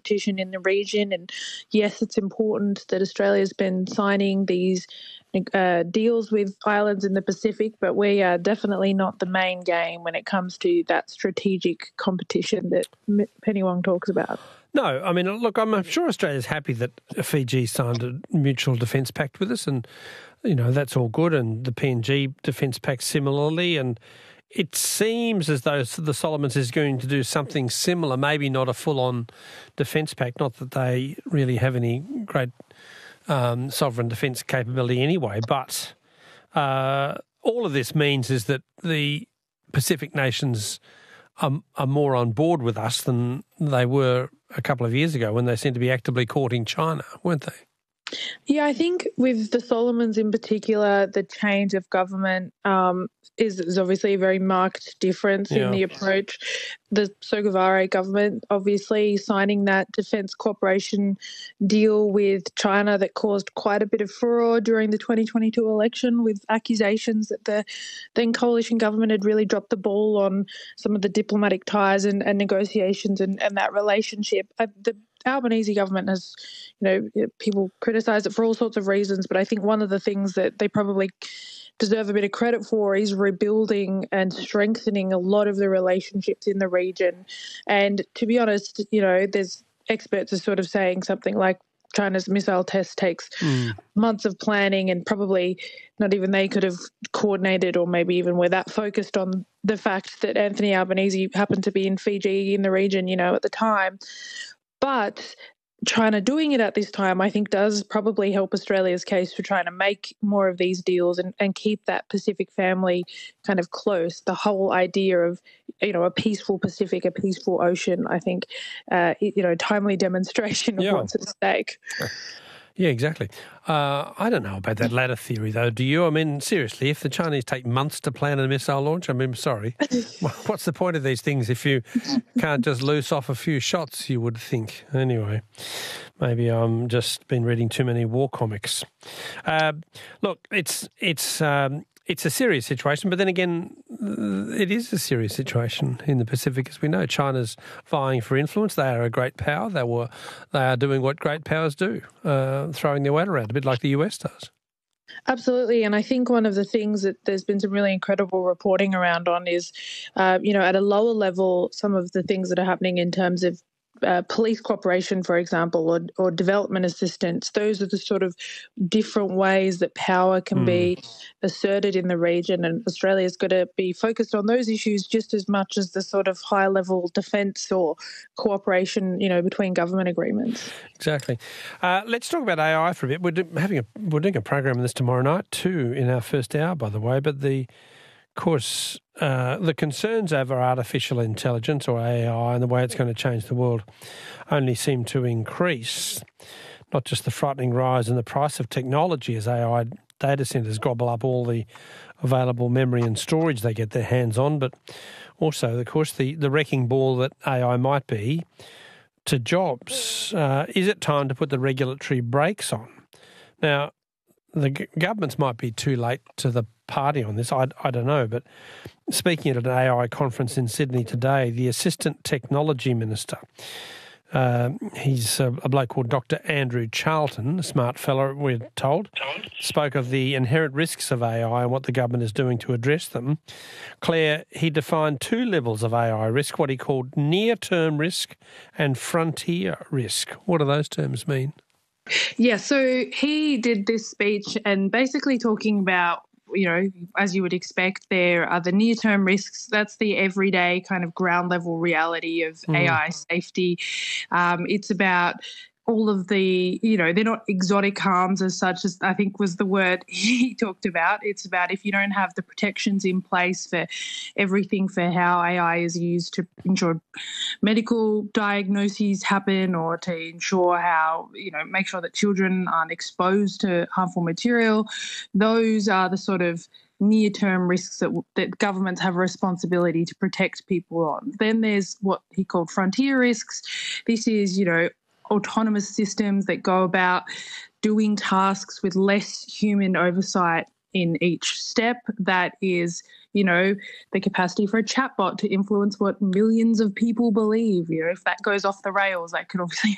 competition in the region. And yes, it's important that Australia's been signing these deals with islands in the Pacific, but we are definitely not the main game when it comes to that strategic competition that Penny Wong talks about. No, I mean, look, I'm sure Australia's happy that Fiji signed a mutual defence pact with us, and, you know, that's all good, and the PNG defence pact similarly, and it seems as though the Solomons is going to do something similar, maybe not a full-on defence pact, not that they really have any great sovereign defence capability anyway, but all of this means is that the Pacific nations are more on board with us than they were a couple of years ago when they seemed to be actively courting China, weren't they? Yeah, I think with the Solomons in particular, the change of government is obviously a very marked difference in the approach. The Sogavare government obviously signing that defence cooperation deal with China that caused quite a bit of furore during the 2022 election, with accusations that the then coalition government had really dropped the ball on some of the diplomatic ties and negotiations and that relationship. The Albanese government has, people criticise it for all sorts of reasons, but I think one of the things that they probably deserve a bit of credit for is rebuilding and strengthening a lot of the relationships in the region. And to be honest, there's experts are sort of saying something like China's missile test takes months of planning, and probably not even they could have coordinated or maybe even were that focused on the fact that Anthony Albanese happened to be in Fiji in the region, at the time. But China doing it at this time, I think, does probably help Australia's case for trying to make more of these deals and keep that Pacific family kind of close. The whole idea of, a peaceful Pacific, a peaceful ocean, I think, timely demonstration of what's at stake. Yeah, exactly. I don't know about that latter theory, though. Do you? I mean, seriously, if the Chinese take months to plan a missile launch, sorry. What's the point of these things if you can't just loose off a few shots, you would think? Anyway, maybe I'm just been reading too many war comics. Look, it's a serious situation, but then again, it is a serious situation in the Pacific, as we know. China's vying for influence. They are a great power. They are doing what great powers do, throwing their weight around, a bit like the US does. Absolutely. And I think one of the things that there's been some really incredible reporting around on is, at a lower level, some of the things that are happening in terms of police cooperation, for example, or development assistance. Those are the sort of different ways that power can be asserted in the region, and Australia's got to be focused on those issues just as much as the sort of high-level defence or cooperation, between government agreements. Exactly. Let's talk about AI for a bit. We're doing a program on this tomorrow night too, in our first hour, by the way, but the concerns over artificial intelligence or AI and the way it's going to change the world only seem to increase, not just the frightening rise in the price of technology as AI data centres gobble up all the available memory and storage they get their hands on, but also, of course, the wrecking ball that AI might be to jobs. Is it time to put the regulatory brakes on? Now, the governments might be too late to the party on this, I don't know, but speaking at an AI conference in Sydney today, the Assistant Technology Minister, he's a bloke called Dr. Andrew Charlton, a smart fellow, we're told, spoke of the inherent risks of AI and what the government is doing to address them. Claire, he defined two levels of AI risk, what he called near-term risk and frontier risk. What do those terms mean? Yeah, so he did this speech and basically talking about, as you would expect, there are the near-term risks. That's the everyday kind of ground-level reality of AI safety. It's about all of the, they're not exotic harms as such, as I think was the word he talked about. It's about if you don't have the protections in place for everything for how AI is used to ensure medical diagnoses happen or to ensure how, make sure that children aren't exposed to harmful material. Those are the sort of near-term risks that governments have a responsibility to protect people on. Then there's what he called frontier risks. This is, autonomous systems that go about doing tasks with less human oversight in each step. That is, the capacity for a chatbot to influence what millions of people believe. If that goes off the rails, that could obviously